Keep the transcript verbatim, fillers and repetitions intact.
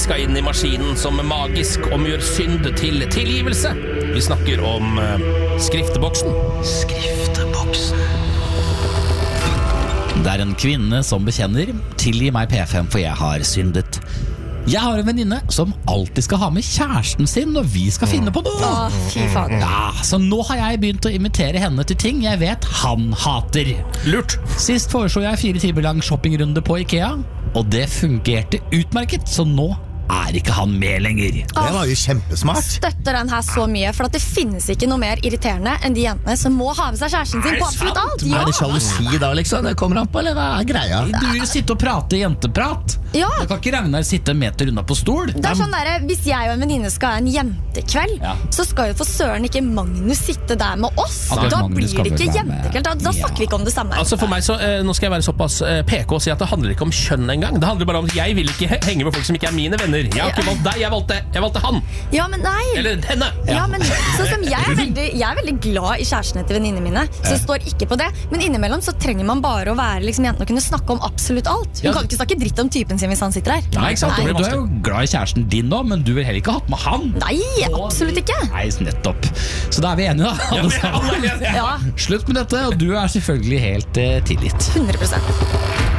skal inn i maskinen som magisk omgjør synd til tilgivelse. Vi snakker om uh, skrifteboksen. Skrifteboksen. Det er en kvinne som bekjenner: tilgi meg P fem, for jeg har syndet. Jeg har en venninne som alltid skal ha med kjæresten sin når vi skal finne på noe. Åh, fy faen. Ja, så nå har jeg begynt å invitere henne til ting jeg vet han hater. Lurt. Sist foreslo jeg fire timer lang shoppingrunde på IKEA, og det fungerte utmerket, så nå er ikke han med lenger. Det var jo kjempesmart. Støtter den her så mye, for at det finnes ikke noe mer irriterende enn de jentene som må ha med seg kjæresten sin på absolutt alt. Ja. Er det sjalusi da, liksom? Det kommer an på, eller hva er greia? Du vil sitte og prate jenteprat. Ja. Da kan ikke Ragnar sitte en meter unna på stol. Det er sånn der, hvis jeg og en venninne skal ha en jentekveld, Ja. så skal jo for søren ikke Magnus sitte der med oss. Ja, Da Magnus blir skal det vel ikke være med. jentekveld. Da, da Ja. snakker vi ikke om det samme. Altså for meg så, eh, Nå skal jeg være såpass eh, P K og si at det handler ikke om kjønn engang. Det handler bare om at jeg vil ikke he- henge med folk som ikke er mine venner. Jeg har ikke valgt deg, jeg valgte, jeg valgte han. Ja, men nei. Eller henne. Ja, men sånn som jeg er veldig, jeg er veldig glad i kjærestene til venninnene mine, så det står ikke på det. Men innimellom så trenger man bare å være liksom jenten og kunne snakke om absolutt alt. Hun Ja. kan ikke snakke dritt om typen sin hvis han sitter her. Nei, ikke sant? Nei. Du er jo glad i kjæresten din nå, men du vil heller ikke ha hatt med han. Nei, absolutt ikke. Nei, nettopp. Så da er vi enige da, alle vi er sammen. alle enige. Ja, Slutt med dette, og du er selvfølgelig helt eh, tilgitt. hundre prosent.